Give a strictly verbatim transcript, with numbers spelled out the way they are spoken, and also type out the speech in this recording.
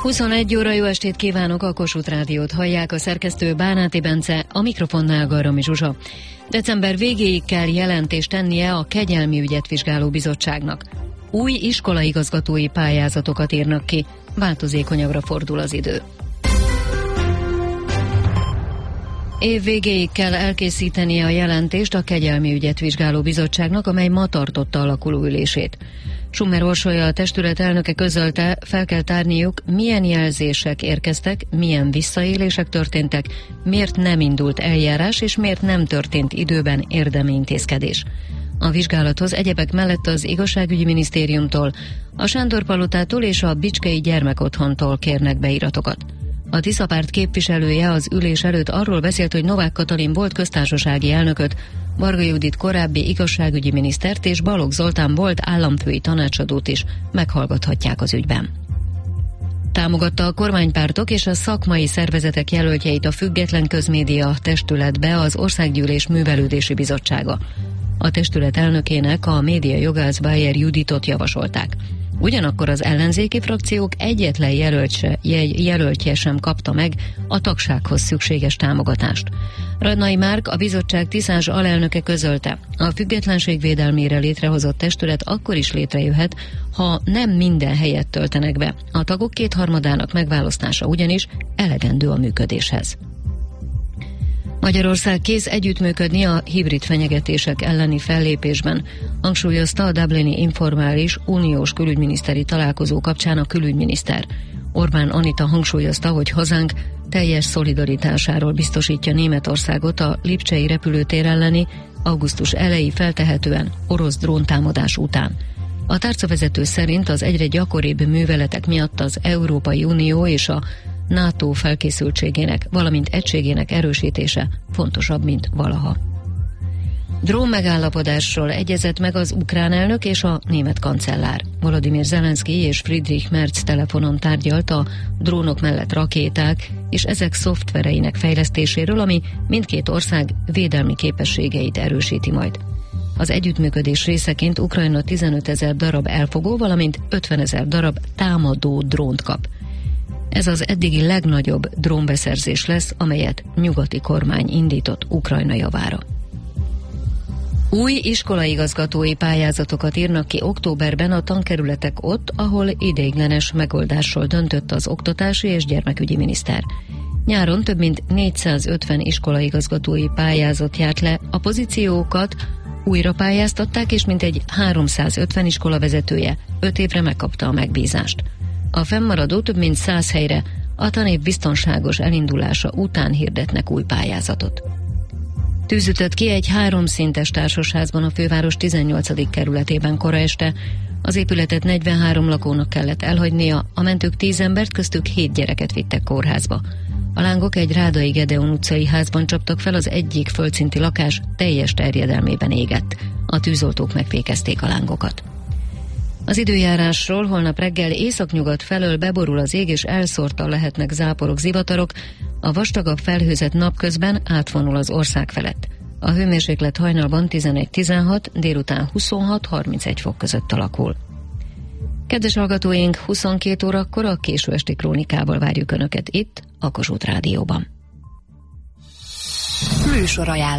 huszonegy óra, jó estét kívánok, a Kossuth Rádiót hallják, a szerkesztő Bánáti Bence, a mikrofonnál Garami Zsuzsa. December végéig kell jelentést tennie a Kegyelmi Ügyet Vizsgáló Bizottságnak. Új iskolaigazgatói pályázatokat írnak ki, változékonyabbra fordul az idő. Év végéig kell elkészítenie a jelentést a Kegyelmi Ügyet Vizsgáló Bizottságnak, amely ma tartotta alakuló ülését. Summer Orsolya, a testület elnöke közölte, fel kell tárniuk, milyen jelzések érkeztek, milyen visszaélések történtek, miért nem indult eljárás és miért nem történt időben érdemi intézkedés. A vizsgálathoz egyebek mellett az Igazságügyi Minisztériumtól, a Sándor-palotától és a Bicskei Gyermekotthontól kérnek beiratokat. A Tisza párt képviselője az ülés előtt arról beszélt, hogy Novák Katalin volt köztársasági elnököt, Varga Judit korábbi igazságügyi minisztert és Balogh Zoltán volt államfői tanácsadót is meghallgathatják az ügyben. Támogatta a kormánypártok és a szakmai szervezetek jelöltjeit a Független Közmédia Testületbe az Országgyűlés Művelődési Bizottsága. A testület elnökének a média jogász Bayer Juditot javasolták. Ugyanakkor az ellenzéki frakciók egyetlen jelöltse, jelöltje sem kapta meg a tagsághoz szükséges támogatást. Radnai Márk, a bizottság tiszás alelnöke közölte, a függetlenség védelmére létrehozott testület akkor is létrejöhet, ha nem minden helyet töltenek be. A tagok kétharmadának megválasztása ugyanis elegendő a működéshez. Magyarország kész együttműködni a hibrid fenyegetések elleni fellépésben, hangsúlyozta a dublini informális uniós külügyminiszteri találkozó kapcsán a külügyminiszter. Orbán Anita hangsúlyozta, hogy hazánk teljes szolidaritásáról biztosítja Németországot a lipcsei repülőtér elleni augusztus eleji feltehetően orosz dróntámadás után. A tárcavezető szerint az egyre gyakoribb műveletek miatt az Európai Unió és a NATO felkészültségének, valamint egységének erősítése fontosabb, mint valaha. Drón megállapodásról egyezett meg az ukrán elnök és a német kancellár. Volodymyr Zelenszky és Friedrich Merz telefonon tárgyalt a drónok mellett rakéták és ezek szoftvereinek fejlesztéséről, ami mindkét ország védelmi képességeit erősíti majd. Az együttműködés részeként Ukrajna tizenötezer darab elfogó, valamint ötvenezer darab támadó drónt kap. Ez az eddigi legnagyobb drónbeszerzés lesz, amelyet nyugati kormány indított Ukrajna javára. Új iskolaigazgatói pályázatokat írnak ki októberben a tankerületek ott, ahol ideiglenes megoldásról döntött az oktatási és gyermekügyi miniszter. Nyáron több mint négyszázötven iskolaigazgatói pályázat járt le, a pozíciókat újra pályáztatták, és mintegy háromszázötven iskola vezetője öt évre megkapta a megbízást. A fennmaradó több mint száz helyre a tanév biztonságos elindulása után hirdetnek új pályázatot. Tűzütött ki egy háromszintes társasházban a főváros tizennyolcadik kerületében kora este. Az épületet negyvenhárom lakónak kellett elhagynia, a mentők tíz embert, köztük hét gyereket vittek kórházba. A lángok egy Rádai Gedeon utcai házban csaptak fel, az egyik földszinti lakás teljes terjedelmében égett. A tűzoltók megfékezték a lángokat. Az időjárásról: holnap reggel északnyugat felől beborul az ég, és elszórtan lehetnek záporok, zivatarok, a vastagabb felhőzet napközben átvonul az ország felett. A hőmérséklet hajnalban tizenegy-tizenhat, délután huszonhat-harmincegy fok között alakul. Kedves hallgatóink, huszonkét órakor a késő esti krónikával várjuk Önöket itt, a Kossuth Rádióban. Műsor ajánló.